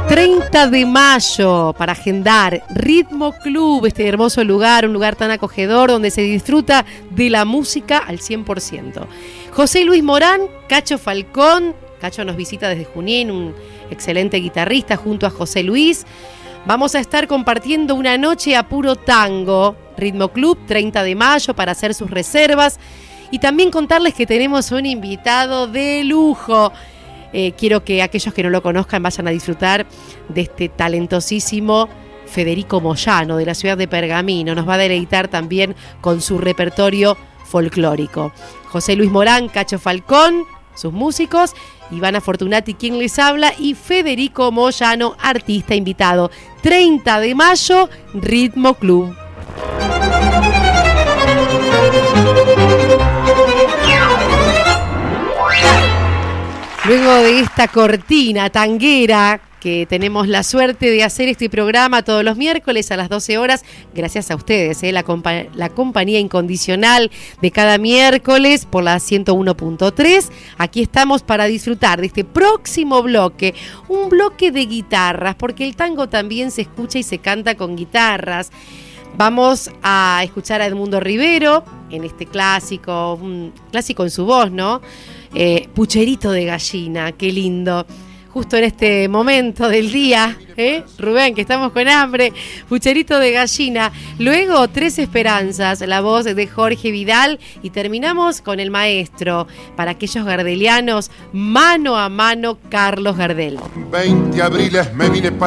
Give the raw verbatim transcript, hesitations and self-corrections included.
treinta de mayo para agendar Ritmo Club, este hermoso lugar, un lugar tan acogedor donde se disfruta de la música al cien por ciento. José Luis Morán, Cacho Falcón, Cacho nos visita desde Junín, un excelente guitarrista junto a José Luis. Vamos a estar compartiendo una noche a puro tango, Ritmo Club, treinta de mayo para hacer sus reservas y también contarles que tenemos un invitado de lujo. Eh, quiero que aquellos que no lo conozcan vayan a disfrutar de este talentosísimo Federico Moyano de la ciudad de Pergamino. Nos va a deleitar también con su repertorio folclórico. José Luis Morán, Cacho Falcón, sus músicos, Ivana Fortunati, quien les habla, y Federico Moyano, artista invitado. treinta de mayo, Ritmo Club. Luego de esta cortina tanguera que tenemos la suerte de hacer este programa todos los miércoles a las doce horas, gracias a ustedes, ¿eh? la, compa- la compañía incondicional de cada miércoles por la ciento uno punto tres. Aquí estamos para disfrutar de este próximo bloque, un bloque de guitarras, porque el tango también se escucha y se canta con guitarras. Vamos a escuchar a Edmundo Rivero en este clásico, un clásico en su voz, ¿no? Eh, Pucherito de gallina, qué lindo. Justo en este momento del día, ¿eh? Rubén, que estamos con hambre, Pucherito de gallina. Luego, Tres Esperanzas, la voz de Jorge Vidal. Y terminamos con el maestro, para aquellos gardelianos, Mano a Mano, Carlos Gardel. veinte abriles me vine para